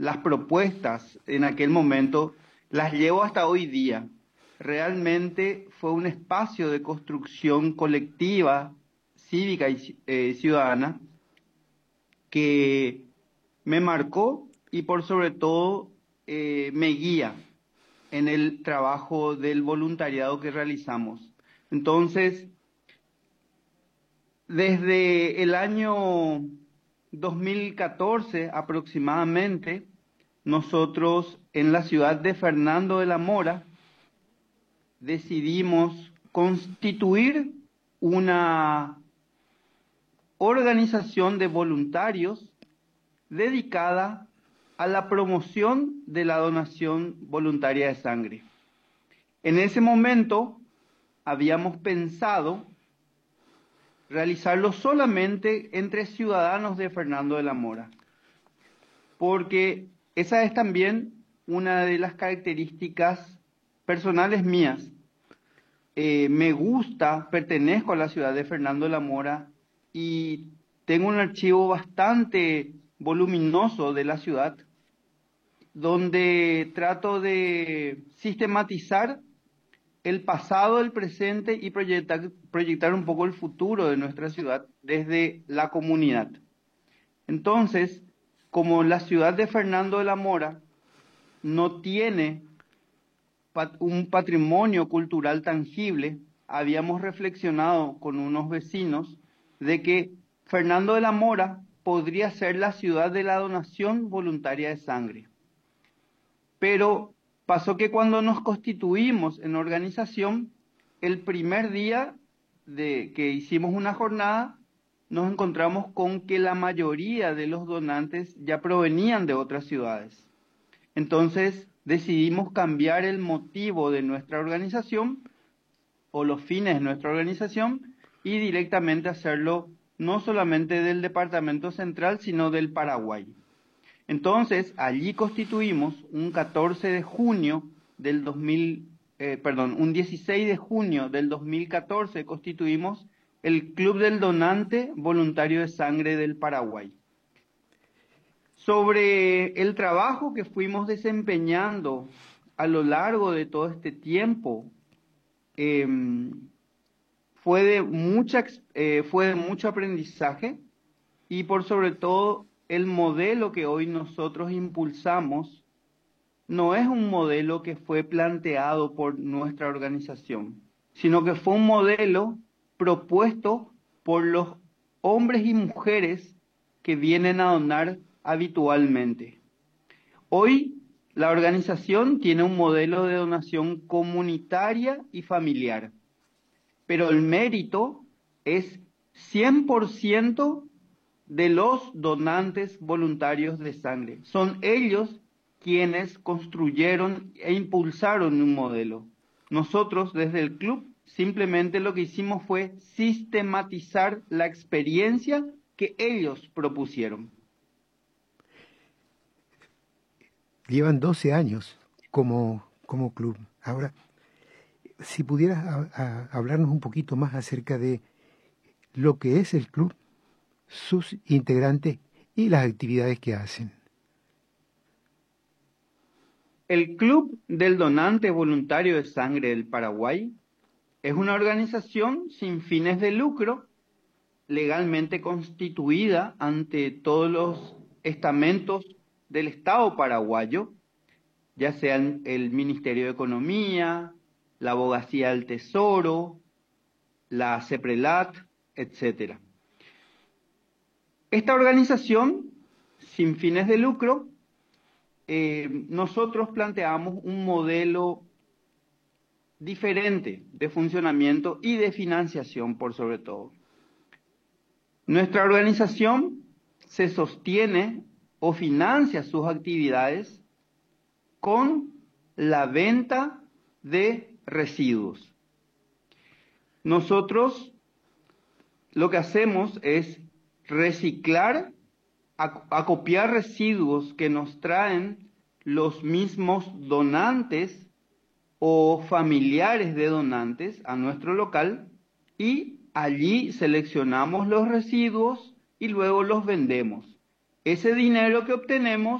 las propuestas en aquel momento, las llevo hasta hoy día. Realmente fue un espacio de construcción colectiva, cívica y ciudadana que me marcó y por sobre todo me guía en el trabajo del voluntariado que realizamos. Entonces, desde el año 2014 aproximadamente, nosotros en la ciudad de Fernando de la Mora decidimos constituir una organización de voluntarios dedicada a la promoción de la donación voluntaria de sangre. En ese momento habíamos pensado realizarlo solamente entre ciudadanos de Fernando de la Mora, porque esa es también una de las características personales mías. Me gusta, pertenezco a la ciudad de Fernando de la Mora y tengo un archivo bastante voluminoso de la ciudad, donde trato de sistematizar el pasado, el presente y proyectar un poco el futuro de nuestra ciudad desde la comunidad. Entonces, como la ciudad de Fernando de la Mora no tiene un patrimonio cultural tangible, habíamos reflexionado con unos vecinos de que Fernando de la Mora podría ser la ciudad de la donación voluntaria de sangre. Pero pasó que cuando nos constituimos en organización, el primer día de que hicimos una jornada, nos encontramos con que la mayoría de los donantes ya provenían de otras ciudades. Entonces decidimos cambiar el motivo de nuestra organización o los fines de nuestra organización y directamente hacerlo no solamente del Departamento Central, sino del Paraguay. Entonces, allí constituimos un 14 de junio del un 16 de junio del 2014 constituimos el Club del Donante Voluntario de Sangre del Paraguay. Sobre el trabajo que fuimos desempeñando a lo largo de todo este tiempo, fue de mucho aprendizaje y por sobre todo el modelo que hoy nosotros impulsamos no es un modelo que fue planteado por nuestra organización, sino que fue un modelo propuesto por los hombres y mujeres que vienen a donar habitualmente. Hoy la organización tiene un modelo de donación comunitaria y familiar, pero el mérito es 100% de los donantes voluntarios de sangre. Son ellos quienes construyeron e impulsaron un modelo. Nosotros desde el club simplemente lo que hicimos fue sistematizar la experiencia que ellos propusieron. Llevan 12 años como club. Ahora, si pudieras hablarnos un poquito más acerca de lo que es el club, sus integrantes y las actividades que hacen. El Club del Donante Voluntario de Sangre del Paraguay es una organización sin fines de lucro, legalmente constituida ante todos los estamentos del Estado paraguayo, ya sean el Ministerio de Economía, la Abogacía del Tesoro, la CEPRELAT, etc. Esta organización, sin fines de lucro, nosotros planteamos un modelo diferente de funcionamiento y de financiación por sobre todo. Nuestra organización se sostiene o financia sus actividades con la venta de residuos. Nosotros lo que hacemos es reciclar, acopiar residuos que nos traen los mismos donantes o familiares de donantes a nuestro local y allí seleccionamos los residuos y luego los vendemos. Ese dinero que obtenemos